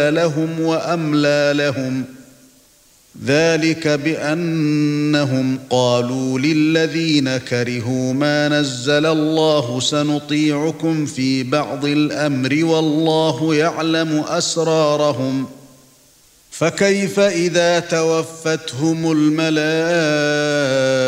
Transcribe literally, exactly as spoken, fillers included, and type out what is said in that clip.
لهم وأملى لهم ذلك بأنهم قالوا للذين كرهوا ما نزل الله سنطيعكم في بعض الأمر والله يعلم أسرارهم فكيف إذا توفتهم الملائكة